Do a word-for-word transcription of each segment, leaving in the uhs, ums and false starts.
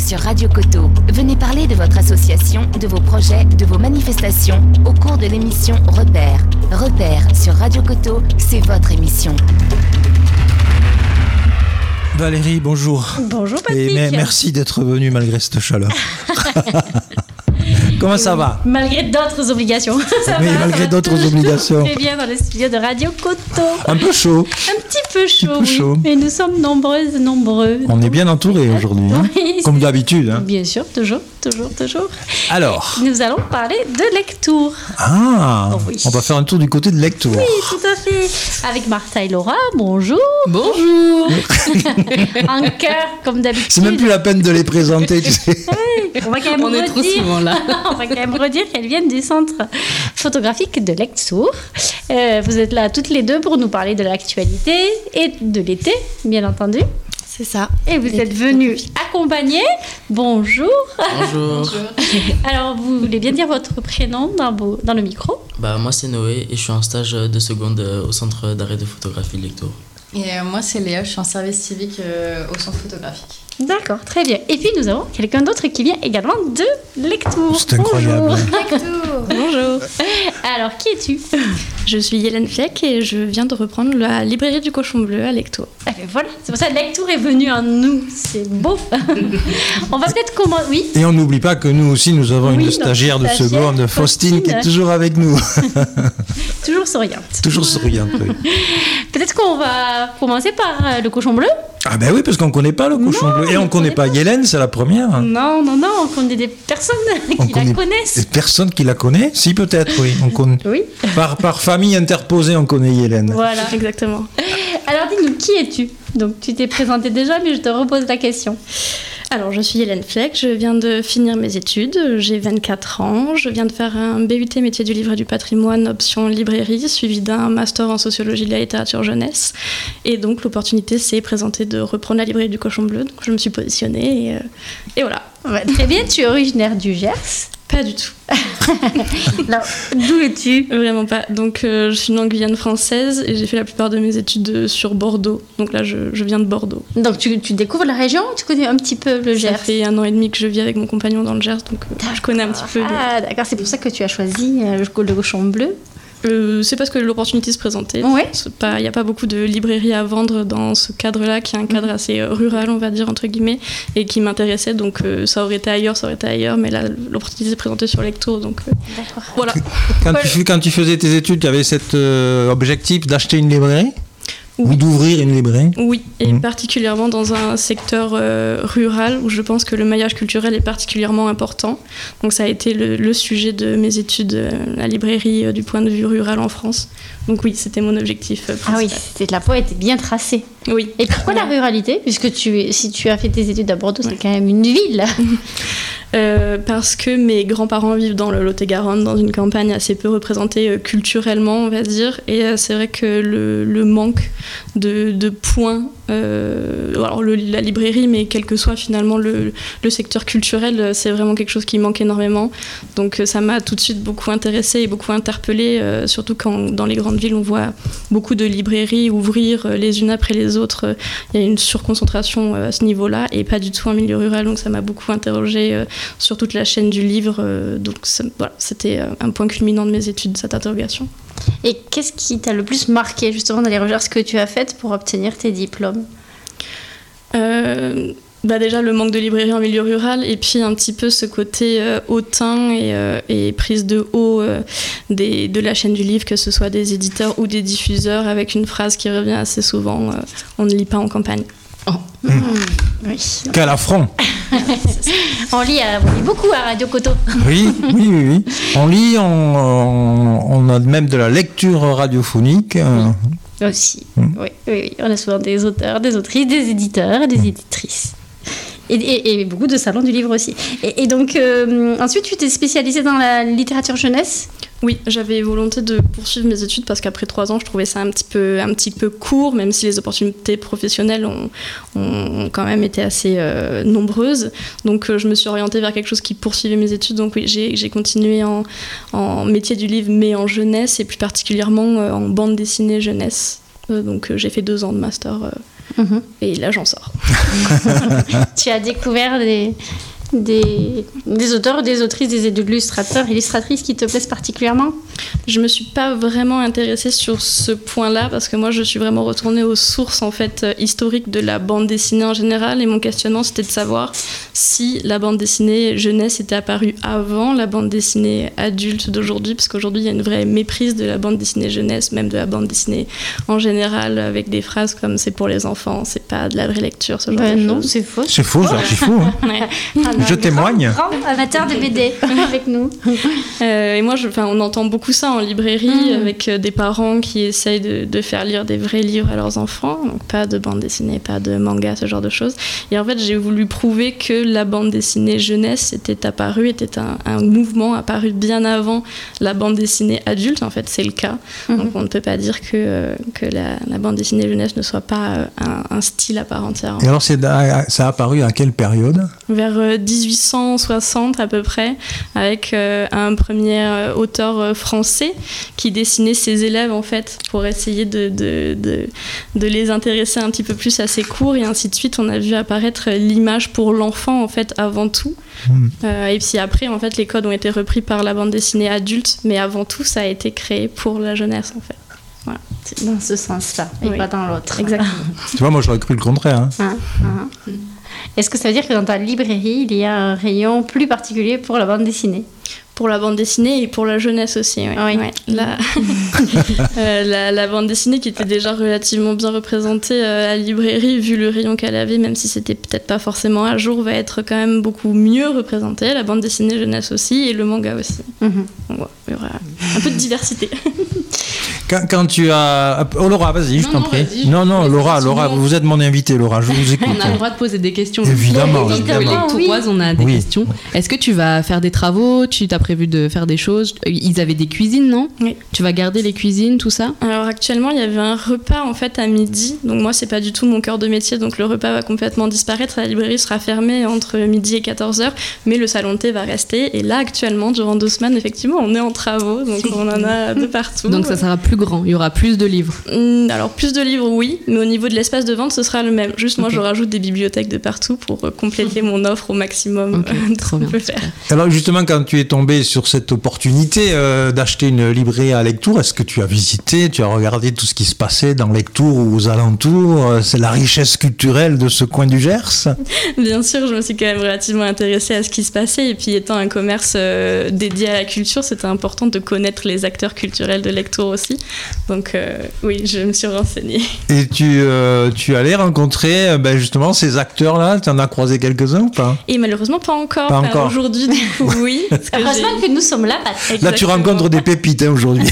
sur Radio Coteau. Venez parler de votre association, de vos projets, de vos manifestations au cours de l'émission Repères. Repères sur Radio Coteau, c'est votre émission. Valérie, bonjour. Bonjour Patrick. Et merci d'être venue malgré cette chaleur. Comment ça va? Malgré d'autres obligations. Ça oui, va, malgré ça d'autres va. obligations. Très bien dans le studio de Radio Coteau. Un peu chaud. Un petit peu chaud, peu oui. chaud. Mais nous sommes nombreuses, nombreux. On est bien entourés aujourd'hui, hein, Oui, comme d'habitude. Hein. Bien sûr, toujours, toujours, toujours. Alors, Nous allons parler de lecture. ah, Oh oui. on va faire un tour du côté de lecture. Oui, tout à fait. Avec Martha et Laura, bonjour. Bonjour. En cœur, comme d'habitude. C'est même plus la peine de les présenter, tu sais. Oui, on va quand même On est trop redire. souvent là. On va quand même redire qu'elles viennent du centre photographique de Lectoure. Euh, vous êtes là toutes les deux pour nous parler de l'actualité et de l'été, bien entendu. C'est ça. Et vous êtes venus accompagner. Bonjour. Bonjour. Alors, vous voulez bien dire votre prénom dans, vos- dans le micro? Bah, moi c'est Noé et je suis en stage de seconde euh, au centre d'arrêt de photographie de Lectoure. Et euh, moi, c'est Léa, je suis en service civique euh, au centre photographique. D'accord, très bien. Et puis, nous avons quelqu'un d'autre qui vient également de Lectoure. C'est incroyable. Bonjour. Bonjour, Alors, qui es-tu? je suis Hélène Fleck et je viens de reprendre la librairie du Cochon Bleu à Lectoure. Ah ben voilà, c'est pour ça que Lectoure est venu en nous. C'est beau. On va peut-être commencer. Oui. Et on n'oublie pas que nous aussi, nous avons Oui, une notre stagiaire de stagiaire, seconde, Faustine, qui est Faustine. toujours avec nous. Toujours souriante. toujours souriante. Oui. Peut-être qu'on va commencer par euh, le cochon bleu. Ah ben oui, parce qu'on ne connaît pas le cochon Non, bleu. Et on on ne connaît connaît pas Hélène, c'est la première. Non, non, non, on connaît des personnes On qui la connaît connaissent. des personnes qui la connaissent. Si, peut-être, oui. On connaît. Oui. Par, par famille interposée, on connaît Hélène. Voilà. Exactement. Alors dis-nous, qui es-tu? Donc tu t'es présentée déjà, mais je te repose la question. Alors, je suis Hélène Fleck, je viens de finir mes études, j'ai vingt-quatre ans, je viens de faire un B U T métier du livre et du patrimoine, option librairie, suivi d'un master en sociologie de la littérature jeunesse. Et donc, l'opportunité s'est présentée de reprendre la librairie du Cochon Bleu, donc je me suis positionnée et, euh, et voilà. Ouais, très bien, tu es originaire du Gers. Pas du tout. Alors, d'où es-tu? Vraiment pas. Donc, euh, je suis née en Guyane française et j'ai fait la plupart de mes études euh, sur Bordeaux. Donc là, je, je viens de Bordeaux. Donc tu, tu découvres la région ou tu connais un petit peu le Ça Gers? fait un an et demi que je vis avec mon compagnon dans le Gers, donc euh, je connais un petit peu. Ah d'accord, c'est pour ça que tu as choisi euh, le, le cochon bleu. Euh, c'est parce que l'opportunité se présentait. Ouais. C'est pas- Il n'y a pas beaucoup de librairies à vendre dans ce cadre-là, qui est un cadre assez euh, rural, on va dire, entre guillemets, et qui m'intéressait. Donc euh, ça aurait été ailleurs, ça aurait été ailleurs, mais là, l'opportunité s'est présentée sur Lectoure. Donc euh, D'accord. voilà. Quand, tu, quand tu faisais tes études, tu avais cet euh, objectif d'acheter une librairie? Ou d'ouvrir une librairie? Oui, et Mhm. particulièrement dans un secteur euh, rural où je pense que le maillage culturel est particulièrement important. Donc ça a été le, le sujet de mes études, euh, la librairie euh, du point de vue rural en France. Donc oui, c'était mon objectif euh, Ah oui, principal. c'était la voie était bien tracée. Oui. Et pourquoi la ruralité? Puisque tu, es- si tu as fait tes études à Bordeaux, c'est Ouais. quand même une ville. Euh, parce que mes grands-parents vivent dans le Lot-et-Garonne, dans une campagne assez peu représentée euh, culturellement, on va dire. Et euh, c'est vrai que le, le manque de, de points, euh, alors le- la librairie, mais quel que soit finalement le, le secteur culturel, euh, c'est vraiment quelque chose qui manque énormément. Donc euh, ça m'a tout de suite beaucoup intéressée et beaucoup interpellée, euh, surtout quand dans les grandes villes, on voit beaucoup de librairies ouvrir euh, les unes après les autres. Euh, Il y a une surconcentration euh, à ce niveau-là et pas du tout en milieu rural, donc ça m'a beaucoup interrogée euh, sur toute la chaîne du livre. euh, donc ça- voilà, c'était euh, un point culminant de mes études, cette interrogation. Et qu'est-ce qui t'a le plus marqué justement dans les recherches que tu as faites pour obtenir tes diplômes? Euh, bah déjà le manque de librairie en milieu rural et puis un petit peu ce côté euh, hautain et, euh, et prise de haut euh, des, de la chaîne du livre, que ce soit des éditeurs ou des diffuseurs, avec une phrase qui revient assez souvent, euh, on ne lit pas en campagne. Mmh, oui. Quel affront! On lit, à- on lit beaucoup à Radio Coteau. Oui, oui, oui, oui. On lit, on, on, on a même de la lecture radiophonique. euh, Aussi. Mmh. Oui, oui, oui. On a souvent des auteurs, des autrices, des éditeurs et des éditrices. Et, et- et beaucoup de salons du livre aussi. Et, et donc, euh, ensuite, tu t'es spécialisée dans la littérature jeunesse? Oui, j'avais volonté de poursuivre mes études parce qu'après trois ans, je trouvais ça un petit peu, un petit peu court, même si les opportunités professionnelles ont, ont quand même été assez euh, nombreuses. Donc, euh, je me suis orientée vers quelque chose qui poursuivait mes études. Donc, oui, j'ai, j'ai continué en, en métier du livre, mais en jeunesse et plus particulièrement euh, en bande dessinée jeunesse. Euh, donc, euh, j'ai fait deux ans de master euh, Mmh. Et là, j'en sors. Tu as découvert des, des, des auteurs, des autrices, des illustrateurs, illustratrices qui te plaisent particulièrement? Je me suis pas vraiment intéressée sur ce point-là parce que moi je suis vraiment retournée aux sources en fait euh, historiques de la bande dessinée en général, et mon questionnement c'était de savoir si la bande dessinée jeunesse était apparue avant la bande dessinée adulte d'aujourd'hui, parce qu'aujourd'hui il y a une vraie méprise de la bande dessinée jeunesse, même de la bande dessinée en général, avec des phrases comme c'est pour les enfants, c'est pas de la vraie lecture, ce genre Ben de non, choses. c'est faux. C'est faux, c'est archi faux. Hein. Ouais. Je témoigne. Grand, grand amateur de B D avec nous. Euh, et moi, je, on entend beaucoup ça en librairie, mmh. avec euh, des parents qui essayent de, de faire lire des vrais livres à leurs enfants, donc pas de bande dessinée, pas de manga, ce genre de choses. Et en fait, j'ai voulu prouver que la bande dessinée jeunesse était apparue, était un, un mouvement apparu bien avant la bande dessinée adulte. En fait, c'est le cas. Mmh. Donc, on ne peut pas dire que, euh, que la, la bande dessinée jeunesse ne soit pas euh, un, un style à part entière. Et alors, c'est, ça a apparu à quelle période? Vers euh, dix-huit cent soixante à peu près, avec euh, un premier euh, auteur euh, français qui dessinait ses élèves en fait pour essayer de, de, de, de les intéresser un petit peu plus à ses cours, et ainsi de suite. On a vu apparaître l'image pour l'enfant en fait avant tout. Mmh. Euh, et puis après en fait les codes ont été repris par la bande dessinée adulte, mais avant tout ça a été créé pour la jeunesse en fait. Voilà. C'est dans ce sens-là et oui. pas dans l'autre. Exactement. Tu vois, moi j'aurais cru le contraire. Hein. Hein, hein. Est-ce que ça veut dire que dans ta librairie, il y a un rayon plus particulier pour la bande dessinée? Pour la bande dessinée et pour la jeunesse aussi. Ouais. Oui. Ouais. La... euh, la, la bande dessinée qui était déjà relativement bien représentée euh, à la librairie, vu le rayon qu'elle avait, même si c'était peut-être pas forcément à jour, va être quand même beaucoup mieux représentée. La bande dessinée jeunesse aussi, et le manga aussi. Mm-hmm. Donc, ouais, il y aura un peu de diversité. Quand, quand tu as... Oh Laura, vas-y, je t'en prie. Non, non, Laura, Laura, vous êtes mon invitée, Laura, je vous écoute. On a le droit de poser des questions. Évidemment. Dans Évidemment, les oui. Tourroises, on a des oui. questions. Est-ce que tu vas faire des travaux? Tu t'as prévu de faire des choses? Ils avaient des cuisines, non? Oui. Tu vas garder les cuisines, tout ça? Alors actuellement, il y avait un repas en fait à midi. Donc moi, c'est pas du tout mon cœur de métier, donc le repas va complètement disparaître. La librairie sera fermée entre midi et quatorze heures, mais le salon de thé va rester. Et là, actuellement, durant deux semaines, effectivement, on est en travaux, donc on en a de partout. Donc ça sera plus grand, il y aura plus de livres. Alors plus de livres, oui, mais au niveau de l'espace de vente, ce sera le même. Juste moi, okay. je rajoute des bibliothèques de partout pour compléter mon offre au maximum. Okay, euh, trop bien. Peut faire. Alors justement, quand tu es tombé sur cette opportunité euh, d'acheter une librairie à Lectoure, est-ce que tu as visité, tu as regardé tout ce qui se passait dans Lectoure ou aux alentours? C'est la richesse culturelle de ce coin du Gers? Bien sûr, je me suis quand même relativement intéressée à ce qui se passait, et puis étant un commerce euh, dédié à la culture, c'était important de connaître les acteurs culturels de Lectoure aussi. Donc euh, oui, je me suis renseignée. Et tu, euh, tu allais rencontrer ben, justement ces acteurs-là? Tu en as croisé quelques-uns ou pas? Et malheureusement pas encore. Pas enfin, encore. Aujourd'hui, du coup, oui. Heureusement que nous sommes là, Patrick. Là, tu rencontres des pépites hein, aujourd'hui.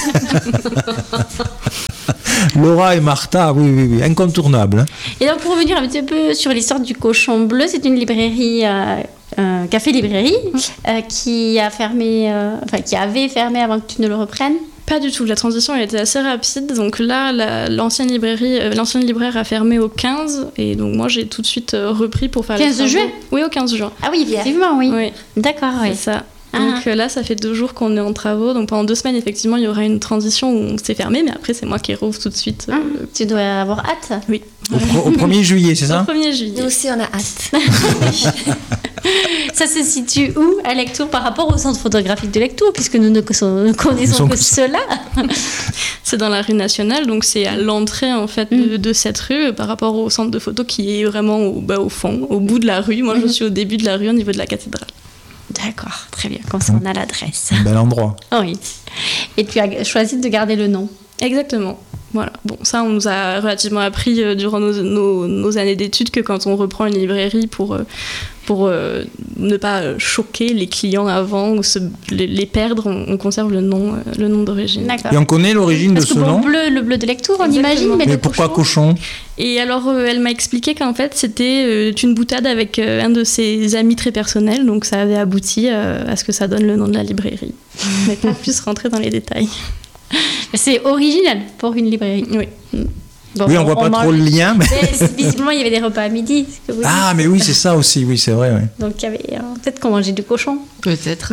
Laura et Martha, oui, oui, oui, incontournables. Hein. Et donc, pour revenir un petit peu sur l'histoire du Cochon Bleu, c'est une librairie, euh, un café-librairie, euh, qui a fermé, euh, enfin, qui avait fermé avant que tu ne le reprennes. Pas du tout, la transition elle était assez rapide. Donc là, la, l'ancienne librairie, euh, l'ancienne libraire a fermé au quinze, et donc moi j'ai tout de suite euh, repris pour faire quinze les juin. Oui, au quinze juin. Ah oui, effectivement, oui. Oui, D'accord, oui. c'est ça. Ah. Donc euh, là, ça fait deux jours qu'on est en travaux. Donc pendant deux semaines, effectivement, il y aura une transition où on s'est fermé, mais après, c'est moi qui rouvre tout de suite. Euh, Ah, tu dois avoir hâte. Oui. Au, pro- au premier juillet, c'est ça? Au premier juillet. Nous aussi, on a hâte. Ça se situe où à Lectoure par rapport au centre photographique de Lectoure, puisque nous ne connaissons sont que que- cela? C'est dans la rue nationale, donc c'est à l'entrée en fait de, de cette rue euh, par rapport au centre de photo qui est vraiment au, bah, au fond, au bout de la rue. Moi, je suis au début de la rue, au niveau de la cathédrale. D'accord, très bien, comme ça on a l'adresse. Un bel endroit. Oui. Et tu as choisi de garder le nom. Exactement. Voilà. Bon, ça, on nous a relativement appris euh, durant nos, nos, nos années d'études que quand on reprend une librairie pour, euh, pour euh, ne pas euh, choquer les clients avant ou se, les, les perdre, on, on conserve le nom, euh, le nom d'origine. D'accord. Et on connaît l'origine de Parce ce que bon, nom? bleu, le bleu de Lectoure, on Exactement. imagine, mais, Mais le pourquoi cochon. cochon? Et alors, euh, elle m'a expliqué qu'en fait, c'était euh, une boutade avec euh, un de ses amis très personnels, donc ça avait abouti euh, à ce que ça donne le nom de la librairie. Mais pas plus rentrer dans les détails. C'est original pour une librairie. Oui. Bon, oui, on, on voit pas mange... trop le lien. Mais... mais visiblement, il y avait des repas à midi. Ce que vous ah, dites. mais oui, c'est ça aussi, oui, c'est vrai. Ouais. Donc, il y avait euh, peut-être qu'on mangeait du cochon. Peut-être.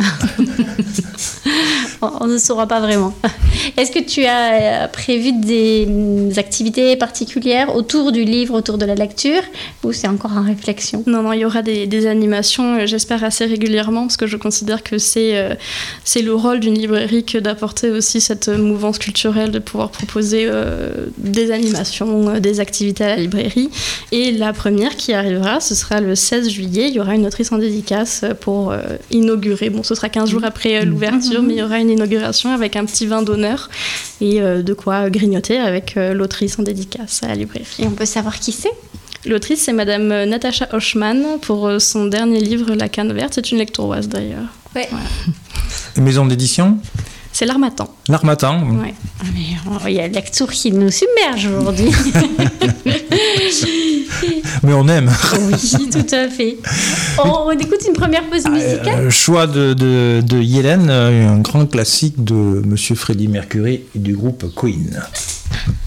on, on ne saura pas vraiment. Est-ce que tu as prévu des activités particulières autour du livre, autour de la lecture, ou c'est encore en réflexion? Non, non, il y aura des, des animations, j'espère assez régulièrement, parce que je considère que c'est, euh, c'est le rôle d'une librairie que d'apporter aussi cette mouvance culturelle, de pouvoir proposer euh, des animations, euh, des activités à la librairie. Et la première qui arrivera, ce sera le seize juillet. Il y aura une autrice en dédicace pour euh, inaugurer. Bon, ce sera quinze jours après euh, l'ouverture, mais il y aura une inauguration avec un petit vin d'honneur et euh, de quoi grignoter avec euh, l'autrice en dédicace à la librairie. Et on peut savoir qui c'est? L'autrice, c'est Madame Natacha Hochman pour son dernier livre, La Canne Verte. C'est une lectoroise d'ailleurs. Ouais. Voilà. Maison d'édition? C'est L'Harmattan. L'Harmattan. Ouais. Ah, mais il y a la lecture qui nous submerge aujourd'hui. Mais on aime. Oui, tout à fait. On, on écoute une première pause musicale. Euh, choix de, de, de Yélène, un grand classique de Monsieur Freddie Mercury et du groupe Queen.